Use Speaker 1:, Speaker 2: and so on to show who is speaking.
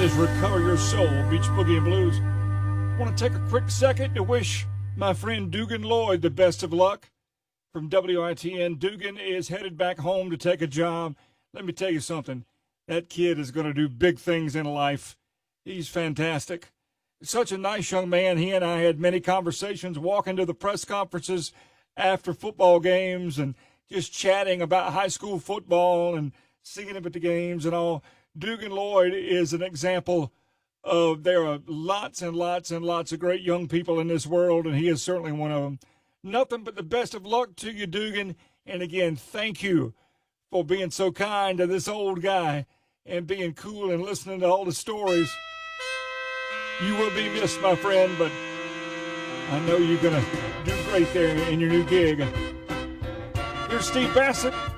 Speaker 1: is Recover Your Soul, Beach Boogie and Blues. I want to take a quick second to wish my friend Dugan Lloyd the best of luck. From WITN, Dugan is headed back home to take a job. Let me tell you something. That kid is going to do big things in life. He's fantastic. Such a nice young man. He and I had many conversations walking to the press conferences after football games and just chatting about high school football and seeing him at the games and all. Dugan Lloyd is an example of there are lots and lots and lots of great young people in this world, and he is certainly one of them. Nothing but the best of luck to you, Dugan. And again, thank you for being so kind to this old guy and being cool and listening to all the stories. You will be missed, my friend, but I know you're going to do great there in your new gig. Here's Steve Bassett.